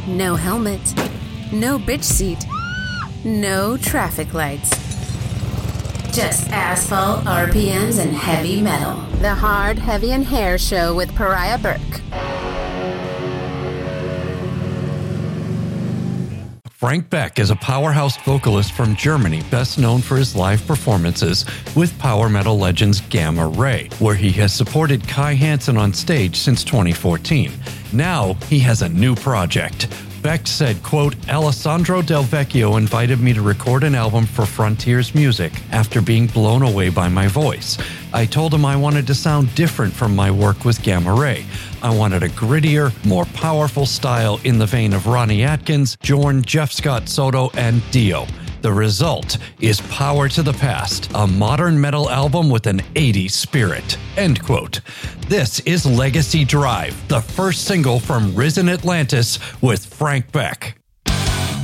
No helmet. No bitch seat. No traffic lights. Just asphalt, RPMs, and heavy metal. The Hard, Heavy, and Hair Show with Pariah Burke. Frank Beck is a powerhouse vocalist from Germany, best known for his live performances with power metal legends Gamma Ray, where he has supported Kai Hansen on stage since 2014. Now, he has a new project. Beck said, quote, Alessandro Del Vecchio invited me to record an album for Frontiers Music after being blown away by my voice. I told him I wanted to sound different from my work with Gamma Ray. I wanted a grittier, more powerful style in the vein of Ronnie Atkins, Jorn, Jeff Scott Soto, and Dio. The result is Power to the Past, a modern metal album with an 80s spirit. End quote. This is Legacy Drive, the first single from Risen Atlantis with Frank Beck.